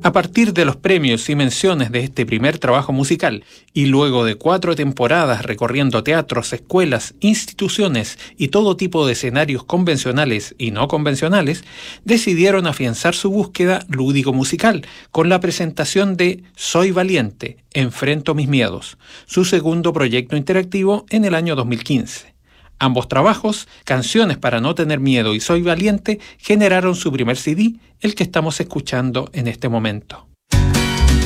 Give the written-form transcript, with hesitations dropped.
A partir de los premios y menciones de este primer trabajo musical, y luego de 4 temporadas recorriendo teatros, escuelas, instituciones y todo tipo de escenarios convencionales y no convencionales, decidieron afianzar su búsqueda lúdico-musical con la presentación de Soy Valiente, Enfrento mis miedos, su segundo proyecto interactivo en el año 2015. Ambos trabajos, Canciones para no tener miedo y Soy Valiente, generaron su primer CD, el que estamos escuchando en este momento.